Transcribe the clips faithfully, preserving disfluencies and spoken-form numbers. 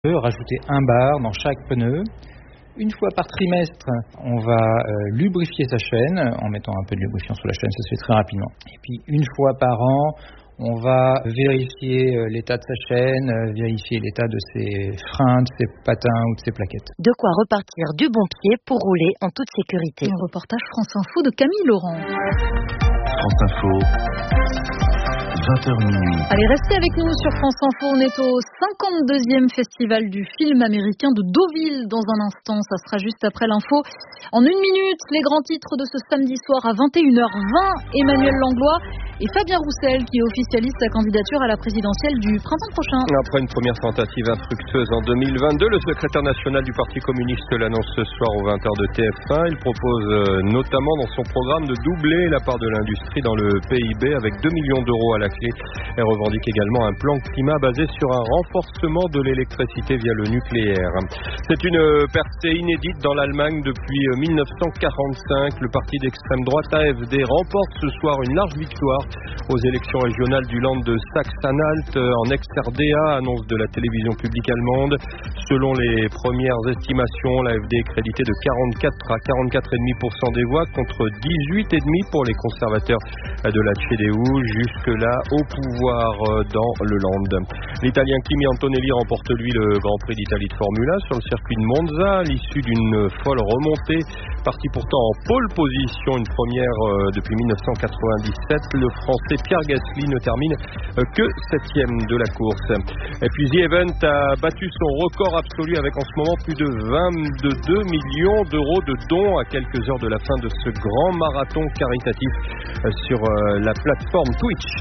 Rajouter un bar dans chaque pneu. Une fois par trimestre, on va euh, lubrifier sa chaîne en mettant un peu de lubrifiant sous la chaîne, ça se fait très rapidement. Et puis une fois par an, on va vérifier euh, l'état de sa chaîne, euh, vérifier l'état de ses freins, de ses patins ou de ses plaquettes. De quoi repartir du bon pied pour rouler en toute sécurité. Un reportage France Info de Camille Laurent. France Info. vingt heures minuit. Allez, restez avec nous sur France Info. On est au cinquante-deuxième festival du film américain de Deauville. Dans un instant, ça sera juste après l'info. En une minute, les grands titres de ce samedi soir à vingt et une heures vingt. Emmanuel Langlois et Fabien Roussel qui officialise sa candidature à la présidentielle du printemps prochain. Après une première tentative infructueuse en deux mille vingt-deux, le secrétaire national du Parti communiste l'annonce ce soir aux vingt heures de T F un. Il propose euh, notamment dans son programme de doubler la part de l'industrie dans le P I B avec deux millions d'euros à la clé. Elle revendique également un plan climat basé sur un renforcement de l'électricité via le nucléaire. C'est une percée inédite dans l'Allemagne depuis mille neuf cent quarante-cinq. Le parti d'extrême droite A F D remporte ce soir une large victoire aux élections régionales du Land de Saxe-Anhalt en ex-R D A, annonce de la télévision publique allemande. Selon les premières estimations, l'A F D est crédité de quarante-quatre à quarante-quatre virgule cinq pour cent des voix contre dix-huit virgule cinq pour les conservateurs de la C D U, jusque-là au pouvoir dans le Land. L'Italien Kimi Antonelli remporte lui le Grand Prix d'Italie de Formule un sur le circuit de Monza à l'issue d'une folle remontée. Parti pourtant en pole position, une première euh, depuis mille neuf cent quatre-vingt-dix-sept, le Français Pierre Gasly ne termine euh, que septième de la course. Et puis The Event a battu son record absolu avec en ce moment plus de vingt-deux millions d'euros de dons à quelques heures de la fin de ce grand marathon caritatif euh, sur euh, la plateforme Twitch.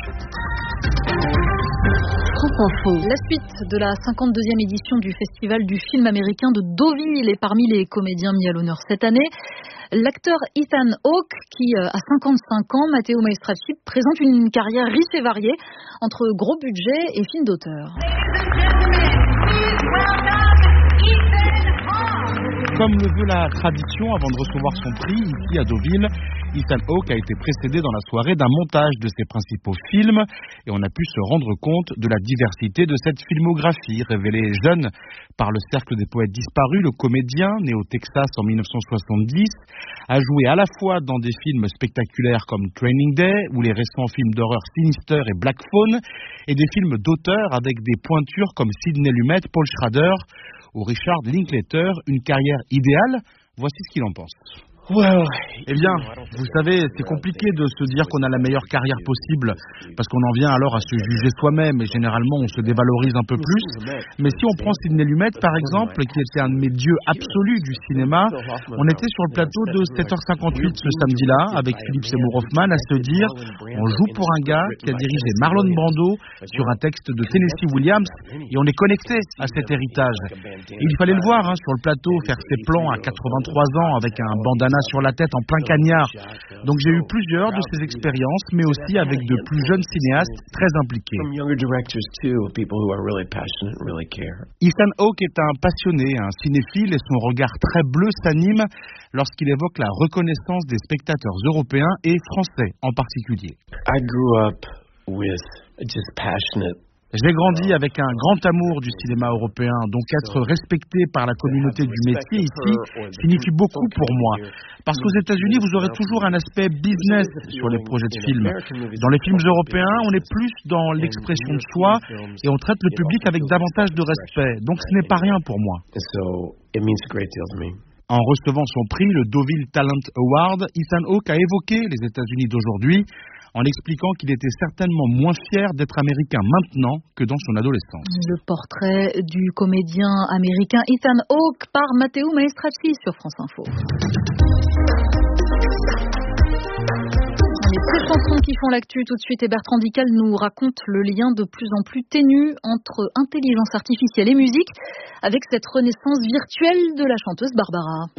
La suite de la cinquante-deuxième édition du Festival du film américain de Deauville est parmi les comédiens mis à l'honneur cette année. L'acteur Ethan Hawke, qui a cinquante-cinq ans, Matteo Maestracci, présente une carrière riche et variée entre gros budget et films d'auteur. Comme le veut la tradition, avant de recevoir son prix ici à Deauville, Ethan Hawke a été précédé dans la soirée d'un montage de ses principaux films et on a pu se rendre compte de la diversité de cette filmographie. Révélé jeune par le Cercle des poètes disparus, le comédien, né au Texas en mille neuf cent soixante-dix, a joué à la fois dans des films spectaculaires comme Training Day ou les récents films d'horreur Sinister et Black Phone et des films d'auteur avec des pointures comme Sidney Lumet, Paul Schrader ou Richard Linklater. Une carrière idéale, voici ce qu'il en pense. Well, eh bien, vous savez, c'est compliqué de se dire qu'on a la meilleure carrière possible, parce qu'on en vient alors à se juger soi-même, et généralement on se dévalorise un peu plus. Mais si on prend Sidney Lumet, par exemple, qui était un de mes dieux absolus du cinéma, on était sur le plateau de sept heures cinquante-huit ce samedi-là, avec Philippe Seymour Hoffman, à se dire, on joue pour un gars qui a dirigé Marlon Brando sur un texte de Tennessee Williams, et on est connecté à cet héritage. Et il fallait le voir hein, sur le plateau, faire ses plans à quatre-vingt-trois ans avec un bandana sur la tête en plein cagnard. Donc j'ai eu plusieurs de ces expériences, mais aussi avec de plus jeunes cinéastes très impliqués. Ethan Hawke est un passionné, un cinéphile, et son regard très bleu s'anime lorsqu'il évoque la reconnaissance des spectateurs européens et français en particulier. I grew up with just passionate. J'ai grandi avec un grand amour du cinéma européen, donc être respecté par la communauté du métier ici signifie beaucoup pour moi. Parce qu'aux États-Unis, vous aurez toujours un aspect business sur les projets de films. Dans les films européens, on est plus dans l'expression de soi et on traite le public avec davantage de respect. Donc ce n'est pas rien pour moi. En recevant son prix, le Deauville Talent Award, Ethan Hawke a évoqué les États-Unis d'aujourd'hui, en expliquant qu'il était certainement moins fier d'être américain maintenant que dans son adolescence. Le portrait du comédien américain Ethan Hawke par Matteo Maestracci sur France Info. Les deux chansons qui font l'actu tout de suite, et Bertrand Dical nous raconte le lien de plus en plus ténu entre intelligence artificielle et musique avec cette renaissance virtuelle de la chanteuse Barbara.